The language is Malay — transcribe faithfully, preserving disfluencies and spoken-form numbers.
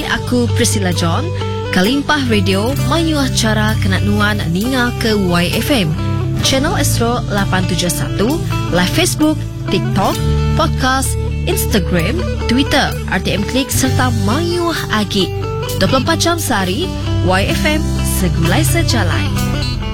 aku Priscilla John. Kalimpah Radio mayuah cara kena nuan ninga ke Y F M. Channel Astro lapan tujuh satu, live Facebook, TikTok, podcast, Instagram, Twitter, R T M Klik serta mayuah agi. dua puluh empat jam sehari, Y F M segulai sejalai.